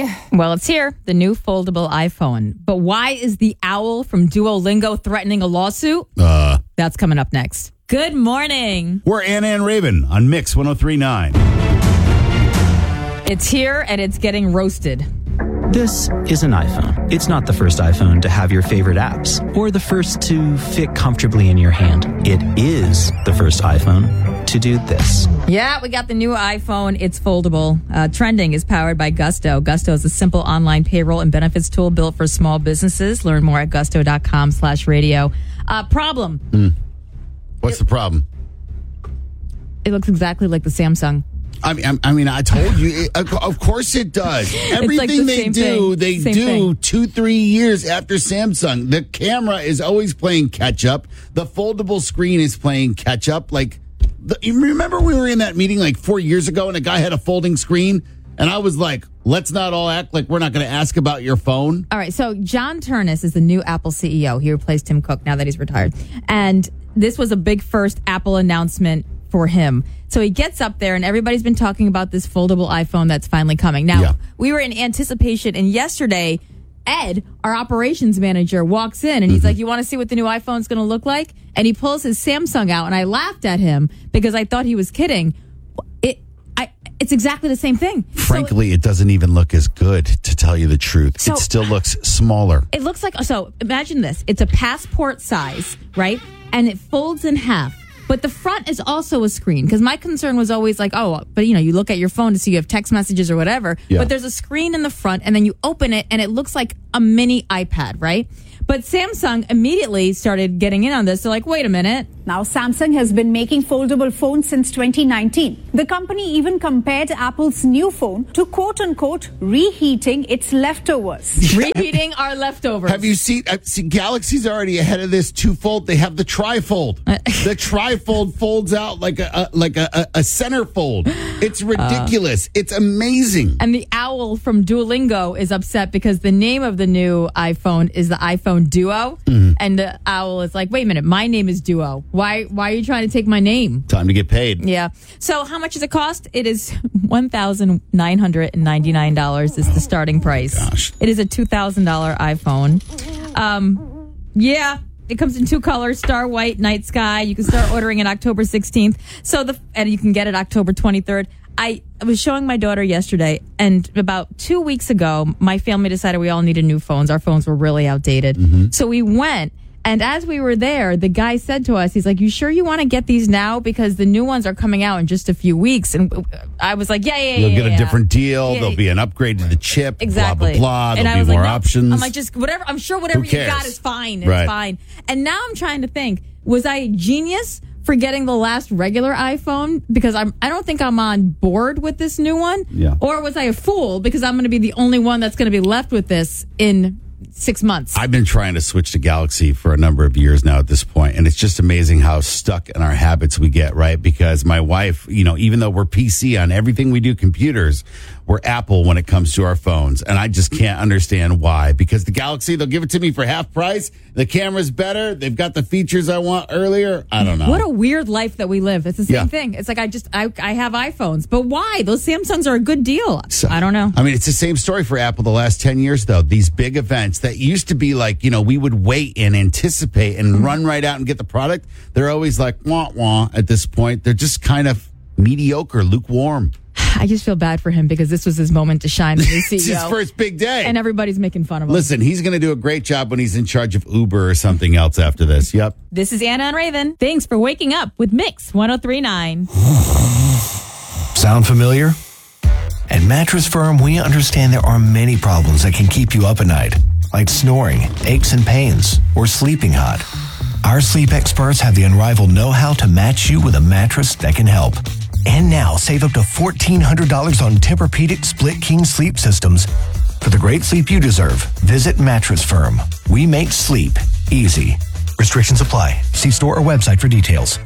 Well, it's here, the new foldable iPhone. But why is the owl from Duolingo threatening a lawsuit? That's coming up next. Good morning. We're Anna and Raven on Mix 103.9. It's here and it's getting roasted. This is an iPhone. It's not the first iPhone to have your favorite apps or the first to fit comfortably in your hand. It is the first iPhone to do this. Yeah, we got the new iPhone. It's foldable. Trending is powered by Gusto. Gusto is a simple online payroll and benefits tool built for small businesses. Learn more at gusto.com/radio. Problem. What's the problem? It looks exactly like the Samsung. I mean, I told you. Of course it does. Everything they do 2-3 years after Samsung. The camera is always playing catch up. The foldable screen is playing catch up. You remember we were in that meeting like 4 years ago and a guy had a folding screen? And I was like, let's not all act like we're not going to ask about your phone. All right. So John Ternus is the new Apple CEO. He replaced Tim Cook now that he's retired. And this was a big first Apple announcement for him. So he gets up there and everybody's been talking about this foldable iPhone that's finally coming. Now, we were in anticipation, and yesterday, Ed, our operations manager, walks in and he's like, you want to see what the new iPhone's going to look like? And he pulls his Samsung out, and I laughed at him because I thought he was kidding. It's exactly the same thing. Frankly, it doesn't even look as good, to tell you the truth. So, it still looks smaller. It looks like, so imagine this. It's a passport size, right? And it folds in half. But the front is also a screen, because my concern was always like, but you look at your phone to see you have text messages or whatever. Yeah. But there's a screen in the front, and then you open it, and it looks like a mini iPad, right? But Samsung immediately started getting in on this. They're like, wait a minute. Now, Samsung has been making foldable phones since 2019. The company even compared Apple's new phone to, quote-unquote, reheating its leftovers. Reheating our leftovers. Have you seen Galaxy's already ahead of this two-fold? They have the trifold. The trifold folds out like a centerfold. It's ridiculous. It's amazing. And the owl from Duolingo is upset because the name of the new iPhone is the iPhone Duo. And the owl is like, wait a minute, my name is Duo. Why are you trying to take my name? Time to get paid. Yeah. So how much does it cost? It is $1,999 is the starting price. Gosh. It is a $2,000 iPhone. It comes in two colors, Star White, Night Sky. You can start ordering it October 16th. And you can get it October 23rd. I was showing my daughter yesterday, and about 2 weeks ago, my family decided we all needed new phones. Our phones were really outdated. So we went, and as we were there, the guy said to us, he's like, you sure you want to get these now? Because the new ones are coming out in just a few weeks. And I was like, You'll get a different deal. There'll be an upgrade to the chip. Exactly. Blah, blah, blah. And There'll be more options. I'm like, just whatever. I'm sure whatever you got is fine. It's fine. And now I'm trying to think, was I a genius for getting the last regular iPhone because I don't think I'm on board with this new one? Yeah. Or was I a fool because I'm going to be the only one that's going to be left with this in 6 months? I've been trying to switch to Galaxy for a number of years now at this point, and it's just amazing how stuck in our habits we get, right? Because my wife, even though we're PC on everything we do, computers, we're Apple when it comes to our phones, and I just can't understand why. Because the Galaxy, they'll give it to me for half price. The camera's better. They've got the features I want earlier. I don't know. What a weird life that we live. It's the same thing. It's like I have iPhones, but why? Those Samsungs are a good deal. So, I don't know. I mean, it's the same story for Apple the last 10 years, though. These big events that used to be like, we would wait and anticipate and run right out and get the product. They're always like, wah, wah at this point. They're just kind of mediocre, lukewarm. I just feel bad for him because this was his moment to shine as the CEO. It's his first big day. And everybody's making fun of him. Listen, he's going to do a great job when he's in charge of Uber or something else after this. Yep. This is Anna and Raven. Thanks for waking up with Mix 103.9. Sound familiar? At Mattress Firm, we understand there are many problems that can keep you up at night, like snoring, aches and pains, or sleeping hot. Our sleep experts have the unrivaled know-how to match you with a mattress that can help. And now, save up to $1,400 on Tempur-Pedic Split King sleep systems. For the great sleep you deserve, visit Mattress Firm. We make sleep easy. Restrictions apply. See store or website for details.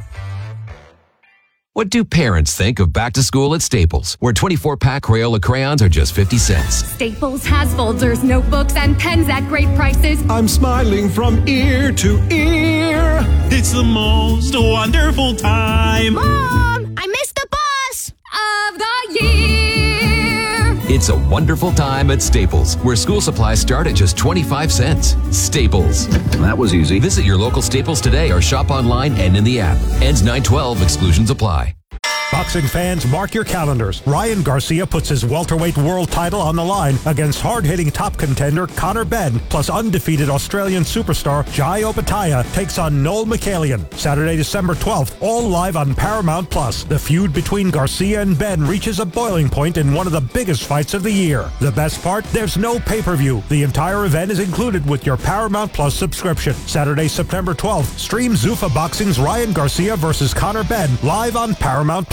What do parents think of back to school at Staples, where 24-pack Crayola crayons are just 50 cents? Staples has folders, notebooks, and pens at great prices. I'm smiling from ear to ear. It's the most wonderful time. Mom, I missed the bus of the year. It's a wonderful time at Staples, where school supplies start at just 25 cents. Staples. That was easy. Visit your local Staples today or shop online and in the app. Ends 9/12. Exclusions apply. Boxing fans, mark your calendars. Ryan Garcia puts his welterweight world title on the line against hard-hitting top contender Conor Benn, plus undefeated Australian superstar Jai Opetaia takes on Noel Michaelian. Saturday, December 12th, all live on Paramount+. The feud between Garcia and Benn reaches a boiling point in one of the biggest fights of the year. The best part? There's no pay-per-view. The entire event is included with your Paramount+ subscription. Saturday, September 12th, stream Zuffa Boxing's Ryan Garcia versus Conor Benn live on Paramount+.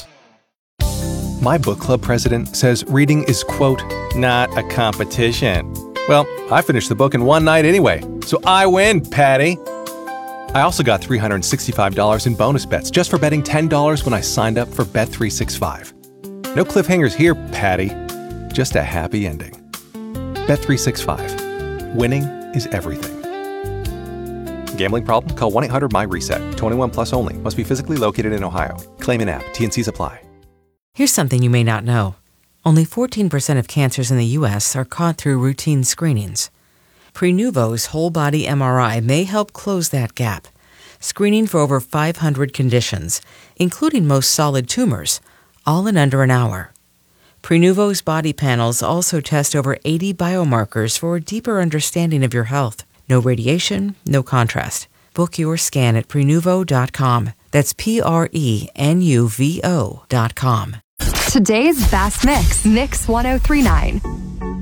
My book club president says reading is, quote, not a competition. Well, I finished the book in one night anyway, so I win, Patty. I also got $365 in bonus bets just for betting $10 when I signed up for Bet365. No cliffhangers here, Patty. Just a happy ending. Bet365. Winning is everything. Gambling problem? Call 1-800-MY-RESET. 21 plus only. Must be physically located in Ohio. Claim in app. T&Cs apply. Here's something you may not know. Only 14% of cancers in the U.S. are caught through routine screenings. Prenuvo's whole-body MRI may help close that gap, screening for over 500 conditions, including most solid tumors, all in under an hour. Prenuvo's body panels also test over 80 biomarkers for a deeper understanding of your health. No radiation, no contrast. Book your scan at Prenuvo.com. That's Prenuvo.com. Today's Best Mix, Mix 1039.